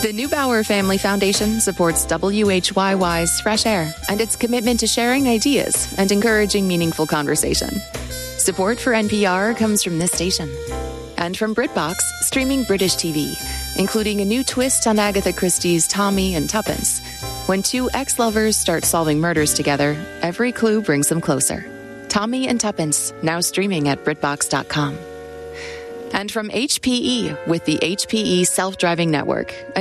The Neubauer Family Foundation supports WHYY's Fresh Air and its commitment to sharing ideas and encouraging meaningful conversation. Support for NPR comes from this station and from BritBox, streaming British TV, including a new twist on Agatha Christie's Tommy and Tuppence. When two ex-lovers start solving murders together, every clue brings them closer. Tommy and Tuppence, now streaming at BritBox.com. And from HPE with the HPE Self-Driving Network,